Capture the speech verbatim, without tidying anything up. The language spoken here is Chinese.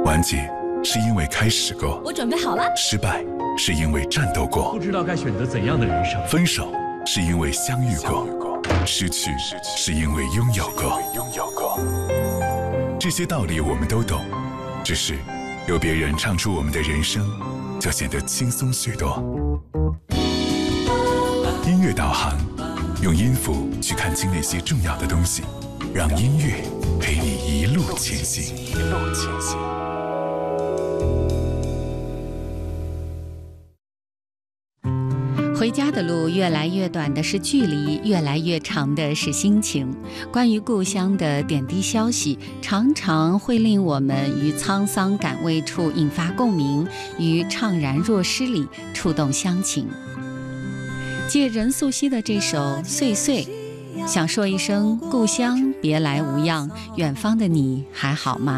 完结是因为开始过， 我准备好了。 失败是因为战斗过， 不知道该选择怎样的人生。 分手是因为相遇过，失去是因为拥有过。这些道理我们都懂，只是有别人唱出我们的人生，就显得轻松许多。音乐导航，用音符去看清那些重要的东西，让音乐陪你一路前行。一路前行。 回家的路越来越短的是距离，越来越长的是心情。关于故乡的点滴消息，常常会令我们于沧桑感味处引发共鸣，于怅然若失里触动乡情。借任素汐的这首《岁岁》，想说一声故乡别来无恙，远方的你还好吗？